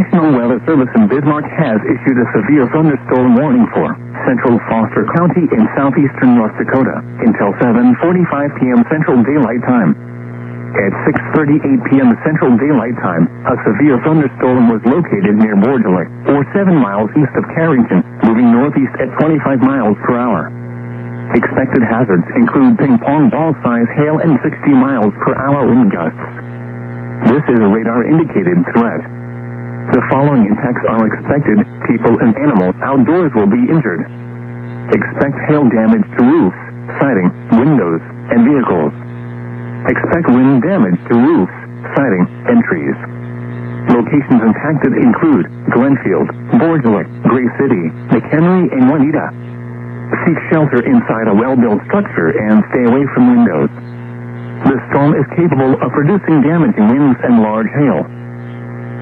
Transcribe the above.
National Weather Service in Bismarck has issued a severe thunderstorm warning for central Foster County in southeastern North Dakota until 7:45 p.m. Central Daylight Time. At 6:38 p.m. Central Daylight Time, a severe thunderstorm was located near Bordeaux, or 7 miles east of Carrington, moving northeast at 25 miles per hour. Expected hazards include ping-pong ball-size hail and 60 miles per hour wind gusts. This is a radar-indicated threat. The following impacts are expected. People and animals outdoors will be injured. Expect hail damage to roofs, siding, windows, and vehicles. Expect wind damage to roofs, siding, and trees. Locations impacted include Glenfield, Bordeaux, Gray City, McHenry, and Juanita. Seek shelter inside a well-built structure and stay away from windows. The storm is capable of producing damaging winds and large hail.